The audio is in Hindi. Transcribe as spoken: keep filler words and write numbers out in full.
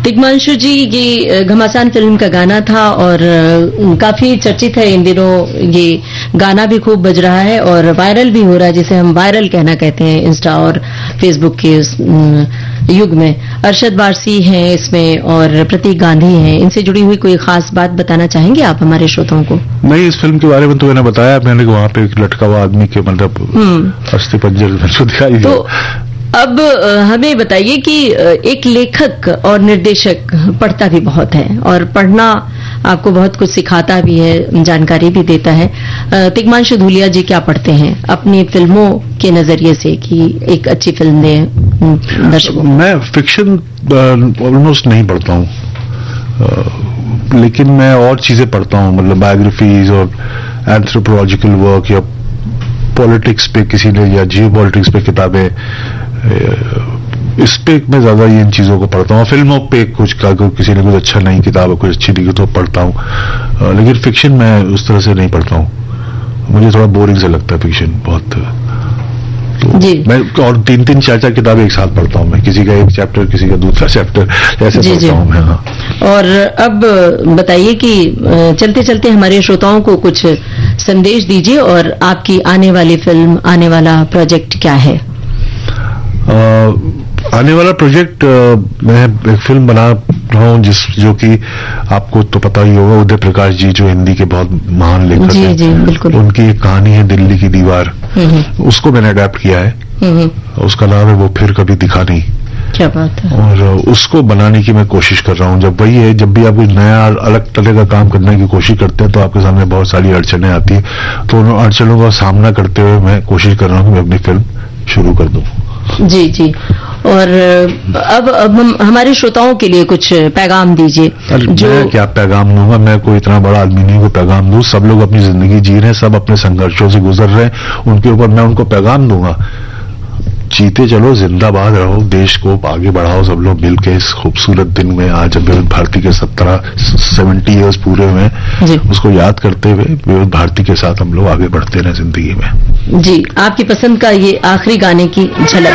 तिग्मांशु जी, ये घमासान फिल्म का गाना था और काफी चर्चित है इन दिनों। ये गाना भी खूब बज रहा है और वायरल भी हो रहा है, जिसे हम वायरल कहना कहते हैं इंस्टा और फेसबुक के उस युग में। अरशद वारसी हैं इसमें और प्रतीक गांधी हैं। इनसे जुड़ी हुई कोई खास बात बताना चाहेंगे आप हमारे श्रोताओं को? नहीं, इस फिल्म के बारे में तो मैंने बताया, मैंने वहां पे एक लटका हुआ आदमी के मतलब अस्थि पंजर दिखाई दिया। तो अब हमें बताइए कि एक लेखक और निर्देशक पढ़ता भी बहुत है और पढ़ना आपको बहुत कुछ सिखाता भी है, जानकारी भी देता है। तिग्मांशु धूलिया जी क्या पढ़ते हैं अपनी फिल्मों के नजरिए से कि एक अच्छी फिल्म दें दर्शकों? मैं फिक्शन ऑलमोस्ट नहीं पढ़ता हूँ, लेकिन मैं और चीजें पढ़ता हूँ, मतलब बायोग्राफीज और एंथ्रोपोलॉजिकल वर्क या पॉलिटिक्स पे किसी ने या जियो पॉलिटिक्स पे किताबें, इस पे मैं ज्यादा इन चीजों को पढ़ता हूँ। फिल्मों पे कुछ का किसी ने कुछ अच्छा नहीं किताब कुछ अच्छी नहीं तो पढ़ता हूँ, लेकिन फिक्शन मैं उस तरह से नहीं पढ़ता हूँ। मुझे थोड़ा बोरिंग से लगता है फिक्शन बहुत। तो जी। मैं और तीन तीन चार चार किताबें एक साथ पढ़ता हूँ, मैं किसी का एक चैप्टर किसी का दूसरा चैप्टर ऐसे जी, पढ़ता हूँ मैं। हाँ। और अब बताइए कि चलते चलते हमारे श्रोताओं को कुछ संदेश दीजिए और आपकी आने वाली फिल्म, आने वाला प्रोजेक्ट क्या है? आ, आने वाला प्रोजेक्ट, मैं एक फिल्म बना रहा हूँ जिस जो कि आपको तो पता ही होगा, उदय प्रकाश जी जो हिंदी के बहुत महान लेखक जी, हैं, जी, बिल्कुल। उनकी एक कहानी है दिल्ली की दीवार, उसको मैंने अडेप्ट किया है। उसका नाम है वो फिर कभी दिखा नहीं। क्या बात है। और उसको बनाने की मैं कोशिश कर रहा हूँ। जब वही है, जब भी आप कुछ नया अलग तरह का काम करने की कोशिश करते हैं तो आपके सामने बहुत सारी अड़चनें आती है, तो उन अड़चनों का सामना करते हुए मैं कोशिश कर रहा हूँ कि मैं अपनी फिल्म शुरू कर दूं। जी जी। और अब अब हम हमारे श्रोताओं के लिए कुछ पैगाम दीजिए। जो मैं क्या पैगाम दूंगा, मैं कोई इतना बड़ा आदमी नहीं को पैगाम दूं। सब लोग अपनी जिंदगी जी रहे हैं, सब अपने संघर्षों से गुजर रहे हैं, उनके ऊपर मैं उनको पैगाम दूंगा। जीते चलो, जिंदाबाद रहो, देश को आगे बढ़ाओ सब लोग मिलकर इस खूबसूरत दिन में। आज विविध भारती के सत्रह सेवेंटी ईयर्स पूरे हुए, उसको याद करते हुए विविध भारती के साथ हम लोग आगे बढ़ते रहे जिंदगी में। जी, आपकी पसंद का ये आखिरी गाने की झलक